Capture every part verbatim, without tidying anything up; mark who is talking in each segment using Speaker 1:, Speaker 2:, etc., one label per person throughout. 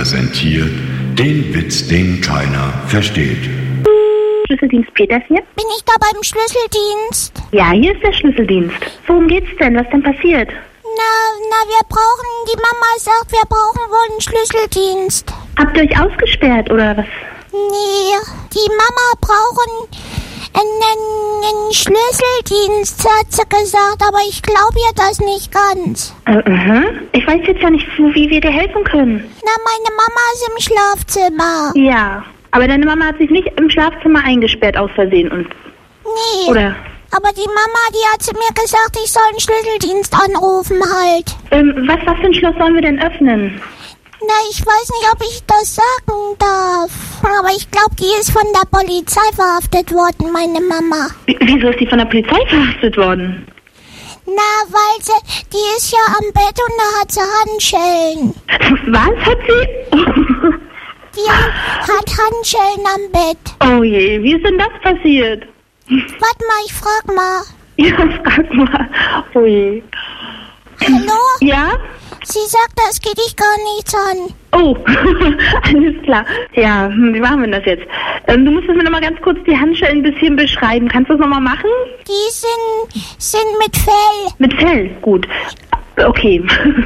Speaker 1: präsentiert den Witz, den keiner versteht.
Speaker 2: Schlüsseldienst Peters hier?
Speaker 3: Bin ich da beim Schlüsseldienst?
Speaker 2: Ja, hier ist der Schlüsseldienst. Worum geht's denn? Was denn passiert?
Speaker 3: Na, na, wir brauchen, die Mama sagt, wir brauchen wohl einen Schlüsseldienst.
Speaker 2: Habt ihr euch ausgesperrt oder was?
Speaker 3: Nee, die Mama brauchen einen, einen Schlüsseldienst, hat sie gesagt, aber ich glaube ihr das nicht ganz.
Speaker 2: Äh, uh-huh. Ich weiß jetzt ja nicht, wie wir dir helfen können.
Speaker 3: Na, meine Mama ist im Schlafzimmer.
Speaker 2: Ja, aber deine Mama hat sich nicht im Schlafzimmer eingesperrt aus Versehen und...
Speaker 3: Nee.
Speaker 2: Oder?
Speaker 3: Aber die Mama, die hat zu mir gesagt, ich soll einen Schlüsseldienst anrufen halt.
Speaker 2: Ähm, was, was für ein Schloss sollen wir denn öffnen?
Speaker 3: Na, ich weiß nicht, ob ich das sagen darf. Aber ich glaube, die ist von der Polizei verhaftet worden, meine Mama.
Speaker 2: W- wieso ist die von der Polizei verhaftet worden?
Speaker 3: Na, weil sie, die ist ja am Bett und da hat sie Handschellen.
Speaker 2: Was hat sie?
Speaker 3: Die hat Handschellen am Bett.
Speaker 2: Oh je, wie ist denn das passiert?
Speaker 3: Warte mal, ich frag mal.
Speaker 2: Ja, frag mal. Oh je.
Speaker 3: Hallo?
Speaker 2: Ja?
Speaker 3: Sie sagt, das geht dich gar nichts an.
Speaker 2: Oh, alles klar. Ja, hm, wie machen wir das jetzt? Ähm, du musstest mir noch mal ganz kurz die Handschellen ein bisschen beschreiben. Kannst du das noch mal machen?
Speaker 3: Die sind, sind mit Fell.
Speaker 2: Mit Fell, gut. Okay.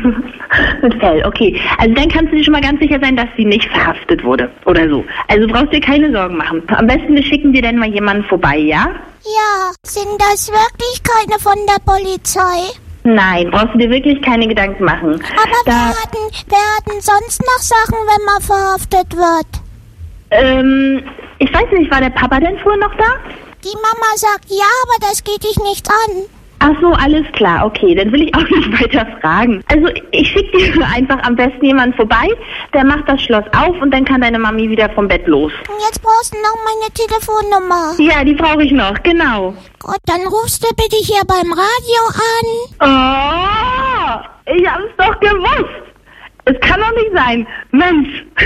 Speaker 2: Mit Fell, okay. Also dann kannst du dir schon mal ganz sicher sein, dass sie nicht verhaftet wurde oder so. Also brauchst dir keine Sorgen machen. Am besten wir schicken dir dann mal jemanden vorbei, ja?
Speaker 3: Ja, sind das wirklich keine von der Polizei?
Speaker 2: Nein, brauchst du dir wirklich keine Gedanken machen.
Speaker 3: Aber
Speaker 2: Da,
Speaker 3: wer hat denn, wer hat denn sonst noch Sachen, wenn man verhaftet wird?
Speaker 2: ähm, ich weiß nicht, war der Papa denn vorher noch da?
Speaker 3: Die Mama sagt ja, aber das geht dich nichts an.
Speaker 2: Ach so, alles klar, okay, dann will ich auch nicht weiter fragen. Also ich schicke dir einfach am besten jemanden vorbei, der macht das Schloss auf und dann kann deine Mami wieder vom Bett los.
Speaker 3: Und jetzt brauchst du noch meine Telefonnummer.
Speaker 2: Ja, die brauche ich noch, genau.
Speaker 3: Gut, dann rufst du bitte hier beim Radio an.
Speaker 2: Oh, ich hab's doch gewusst. Es kann doch nicht sein. Mensch.